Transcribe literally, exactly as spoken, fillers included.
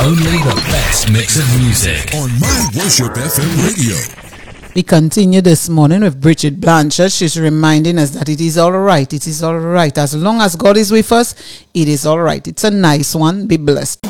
Only the best mix of music on My Worship F M radio. We continue this morning with Bridget Blanchard. She's reminding us that it is all right. It is all right. As long as God is with us, it is all right. It's a nice one. Be blessed.